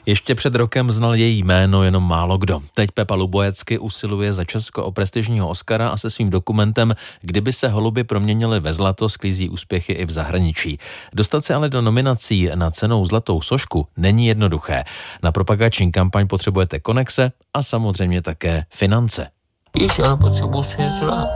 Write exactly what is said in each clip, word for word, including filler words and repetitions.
Ještě před rokem znal její jméno jenom málo kdo. Teď Pepa Lubojecky usiluje za Česko o prestižního Oscara a se svým dokumentem Kdyby se holuby proměnily ve zlato sklízí úspěchy i v zahraničí. Dostat se ale do nominací na cenou Zlatou sošku není jednoduché. Na propagační kampaň potřebujete konexe a samozřejmě také finance. Víš, ale potřebuji si je zvlát.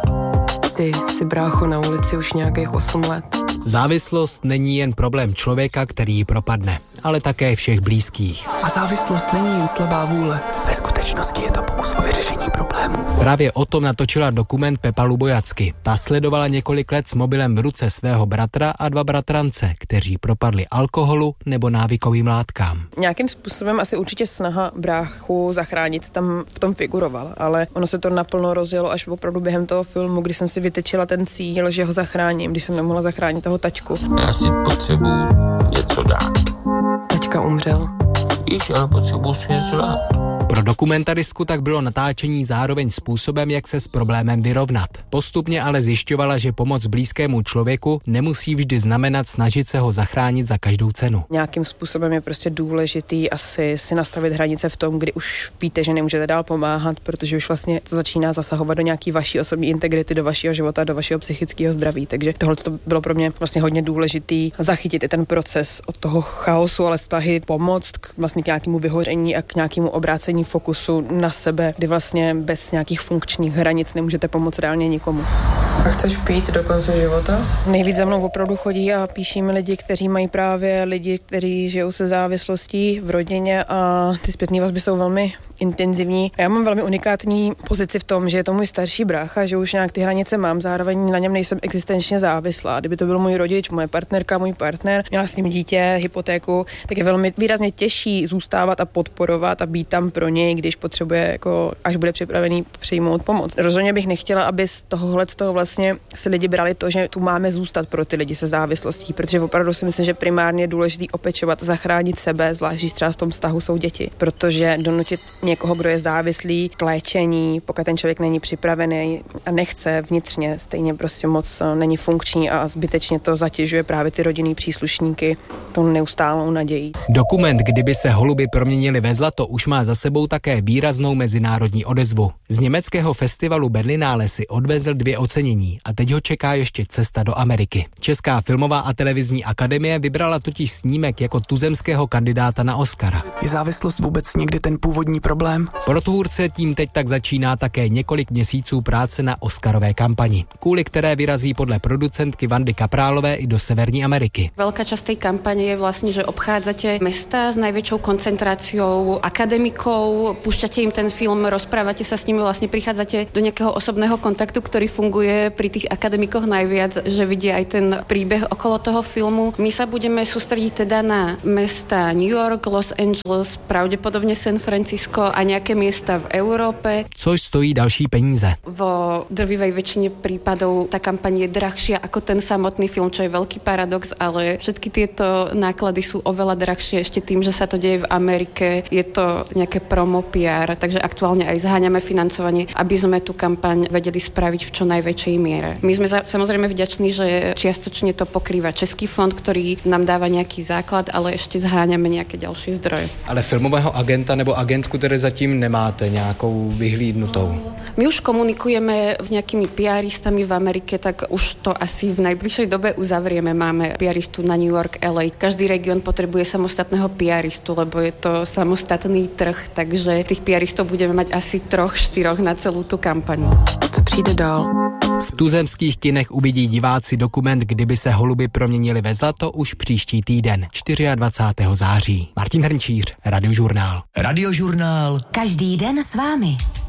Ty jsi brácho na ulici už nějakých osm let. Závislost není jen problém člověka, který ji propadne, ale také všech blízkých. A závislost není jen slabá vůle. Ve skutečnosti je to pokus o vyřešení problému. Právě o tom natočila dokument Pepa Lubojecky. Ta sledovala několik let s mobilem v ruce svého bratra a dva bratrance, kteří propadli alkoholu nebo návykovým látkám. Nějakým způsobem asi určitě snaha bráchu zachránit tam v tom figurovala, ale ono se to naplno rozjelo až opravdu během toho filmu, kdy jsem si vytečila ten cíl, že ho zachráním, když jsem nemohla zachránit toho tačku. Já si potřebuji něco dát. Tačka umřel. Víš, ale potřebuji si je zvlát. Pro dokumentaristku tak bylo natáčení zároveň způsobem, jak se s problémem vyrovnat. Postupně ale zjišťovala, že pomoc blízkému člověku nemusí vždy znamenat snažit se ho zachránit za každou cenu. Nějakým způsobem je prostě důležitý asi si nastavit hranice v tom, kdy už víte, že nemůžete dál pomáhat, protože už vlastně to začíná zasahovat do nějaký vaší osobní integrity, do vašeho života, do vašeho psychického zdraví. Takže tohle to bylo pro mě vlastně hodně důležitý zachytit i ten proces od toho chaosu, ale snahy pomoct k vlastně k nějakému vyhoření a k nějakému obrácení fokusu na sebe, kdy vlastně bez nějakých funkčních hranic nemůžete pomoct reálně nikomu. A chceš pít do konce života? Nejvíc za mnou opravdu chodí a píší mi lidi, kteří mají právě lidi, kteří žijou se závislostí v rodině a ty zpětné vazby jsou velmi intenzivní. Já mám velmi unikátní pozici v tom, že je to můj starší brácha, že už nějak ty hranice mám, zároveň na něm nejsem existenčně závislá. Kdyby to byl můj rodič, moje partnerka, můj partner, měla s ním dítě, hypotéku, tak je velmi výrazně těžší zůstávat a podporovat a být tam pro něj, když potřebuje, jako, až bude připravený přijmout pomoc. Rozhodně bych nechtěla, aby z tohohle z toho vlastně si lidi brali to, že tu máme zůstat pro ty lidi se závislostí, protože opravdu si myslím, že primárně je důležitý opečovat, zachránit sebe, zvlášť když třeba v tom vztahu jsou děti, protože donutit někoho, kdo je závislý k léčení, pokud ten člověk není připravený a nechce vnitřně, stejně prostě moc není funkční a zbytečně to zatěžuje právě ty rodinný příslušníky tou neustálou nadějí. Dokument Kdyby se holuby proměnily ve zlato už má za sebou také výraznou mezinárodní odezvu. Z německého festivalu Berlinale si odvezl dvě ocenění a teď ho čeká ještě cesta do Ameriky. Česká filmová a televizní akademie vybrala totiž snímek jako tuzemského kandidáta na Oscara. Je závislost vůbec někdy ten původní problém? Pro tvůrce tím teď tak začíná také několik měsíců práce na Oscarové kampani, kvůli které vyrazí podle producentky Vandy Kaprálové i do Severní Ameriky. Veľká časť tej kampane je vlastne, že obchádzate mesta s najväčšou koncentráciou akademikov, púšťate im ten film, rozprávate sa s nimi, vlastne prichádzate do nejakého osobného kontaktu, ktorý funguje pri tých akademikoch najviac, že vidia aj ten príbeh okolo toho filmu. My sa budeme sústrediť teda na mesta New York, Los Angeles, pravdepodobne San Francisco a nejaké miesta v Európe. Což stojí další peníze. Vo drvivej väčšine prípadov tá kampaň je drahšia ako ten samotný film, čo je veľký paradox, ale všetky tieto náklady sú oveľa drahšie ešte tým, že sa to deje v Amerike. Je to nejaké promo pé er, takže aktuálne aj zháňame financovanie, aby sme tú kampaň vedeli spraviť v čo najväčšej miere. My sme za, samozrejme vďační, že čiastočne to pokrýva Český fond, ktorý nám dáva nejaký základ, ale ešte zháňame nejaké ďalšie zdroje. Ale filmového agenta nebo agentku, které zatím nemáte nějakou vyhlídnutou? My už komunikujeme s nejakými PRistami v Amerike, tak už to asi v najbližšej dobe uzavrieme. Máme PRistu na New York, el ej. Každý región potrebuje samostatného PRistu, lebo je to samostatný trh, takže tých PRistov budeme mať asi troch, štyroch na celú tú kampaň. Co přijde dál? V tuzemských kinech uvidí diváci dokument Kdyby se holuby proměnily ve zlato už příští týden, dvacátého čtvrtého září. Martin Hrnčíř, Radiožurnál. Radiožurnál. Každý den s vámi.